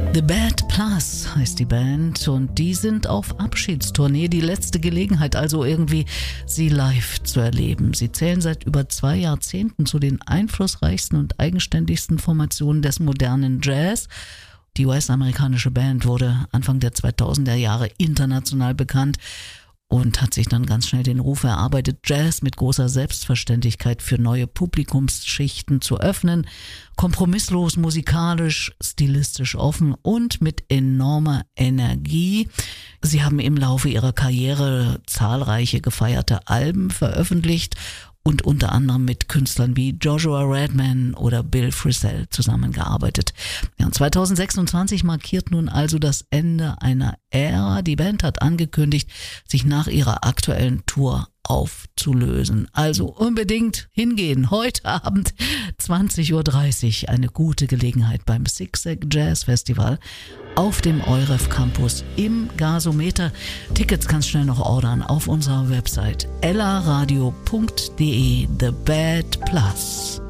The Bad Plus heißt die Band und die sind auf Abschiedstournee. Die letzte Gelegenheit also irgendwie, sie live zu erleben. Sie zählen seit über 2 Jahrzehnten zu den einflussreichsten und eigenständigsten Formationen des modernen Jazz. Die US-amerikanische Band wurde Anfang der 2000er Jahre international bekannt und hat sich dann ganz schnell den Ruf erarbeitet, Jazz mit großer Selbstverständlichkeit für neue Publikumsschichten zu öffnen, kompromisslos, musikalisch, stilistisch offen und mit enormer Energie. Sie haben im Laufe ihrer Karriere zahlreiche gefeierte Alben veröffentlicht und unter anderem mit Künstlern wie Joshua Redman oder Bill Frisell zusammengearbeitet. Ja, und 2026 markiert nun also das Ende einer Ära. Die Band hat angekündigt, sich nach ihrer aktuellen Tour aufzulösen. Also unbedingt hingehen. Heute Abend 20.30 Uhr eine gute Gelegenheit beim Zigzag Jazz Festival auf dem EUREF Campus im Gasometer. Tickets kannst schnell noch ordern auf unserer Website ellaradio.de. The Bad Plus.